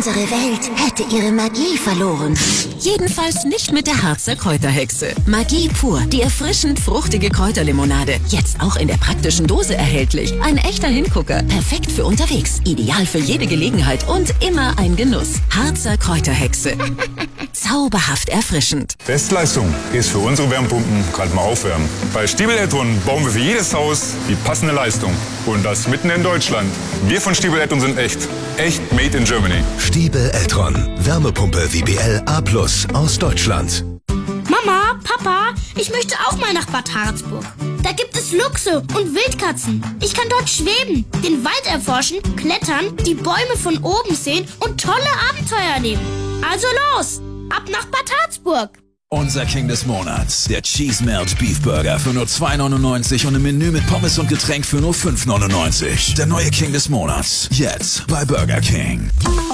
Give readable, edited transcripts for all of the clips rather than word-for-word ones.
Unsere Welt hätte ihre Magie verloren. Jedenfalls nicht mit der Harzer Kräuterhexe. Magie pur, die erfrischend fruchtige Kräuterlimonade. Jetzt auch in der praktischen Dose erhältlich. Ein echter Hingucker. Perfekt für unterwegs. Ideal für jede Gelegenheit und immer ein Genuss. Harzer Kräuterhexe. Zauberhaft erfrischend. Bestleistung ist für unsere Wärmepumpen gerade mal aufwärmen. Bei Stiebel Eltron bauen wir für jedes Haus die passende Leistung. Und das mitten in Deutschland. Wir von Stiebel Eltron sind echt. Echt made in Germany. Stiebel Eltron. Wärmepumpe WBL A+ aus Deutschland. Mama, Papa, ich möchte auch mal nach Bad Harzburg. Da gibt es Luchse und Wildkatzen. Ich kann dort schweben, den Wald erforschen, klettern, die Bäume von oben sehen und tolle Abenteuer erleben. Also los, ab nach Bad Harzburg. Unser King des Monats, der Cheese Melt Beef Burger für nur 2,99 und ein Menü mit Pommes und Getränk für nur 5,99. Der neue King des Monats, jetzt bei Burger King.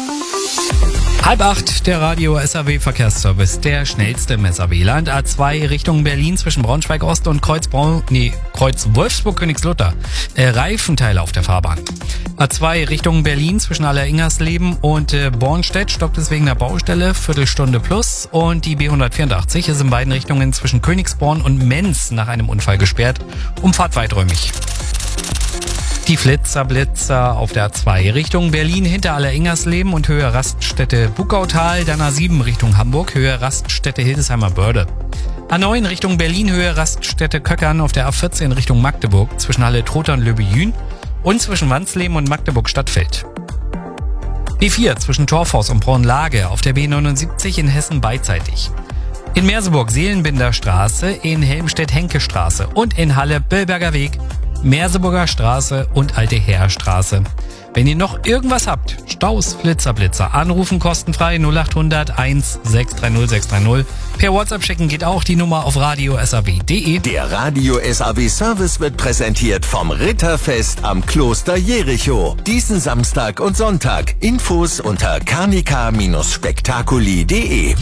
7:30, der Radio SAW Verkehrsservice, der schnellste im SAW-Land. A2 Richtung Berlin zwischen Braunschweig Ost und Kreuz Wolfsburg-Königslutter. Reifenteile auf der Fahrbahn. A2 Richtung Berlin zwischen Alleringersleben und Bornstedt stoppt es wegen der Baustelle, Viertelstunde plus. Und die B184 ist in beiden Richtungen zwischen Königsborn und Menz nach einem Unfall gesperrt. Umfahrt weiträumig. Die Blitzer auf der A2 Richtung Berlin hinter Alleringersleben und Höhe Raststätte Buckautal, dann A7 Richtung Hamburg, Höhe Raststätte Hildesheimer Börde. A9 Richtung Berlin, Höhe Raststätte Köckern auf der A14 Richtung Magdeburg zwischen Halle Trotha und Löbejün und zwischen Wansleben und Magdeburg Stadtfeld. B4 zwischen Torfhaus und Braunlage auf der B79 in Hessen beidseitig. In Merseburg Seelenbinder Straße, in Helmstedt Henke Straße und in Halle Billberger Weg, Merseburger Straße und Alte Heerstraße. Wenn ihr noch irgendwas habt, Staus, Blitzer, anrufen kostenfrei 0800 1630 630. Per WhatsApp schicken geht auch, die Nummer auf radiosaw.de. Der Radio SAW Service wird präsentiert vom Ritterfest am Kloster Jericho. Diesen Samstag und Sonntag. Infos unter carnica-spektakuli.de.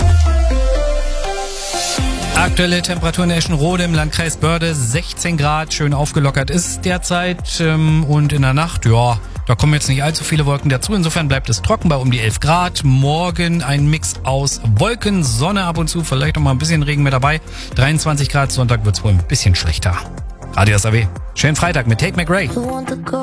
Aktuelle Temperatur in Eschenrode im Landkreis Börde 16 Grad, schön aufgelockert ist es derzeit und in der Nacht, ja, da kommen jetzt nicht allzu viele Wolken dazu, insofern bleibt es trocken bei um die 11 Grad. Morgen ein Mix aus Wolken, Sonne ab und zu, vielleicht noch mal ein bisschen Regen mit dabei, 23 Grad, Sonntag wird es wohl ein bisschen schlechter. Radio SAW, schönen Freitag mit Tate McRae.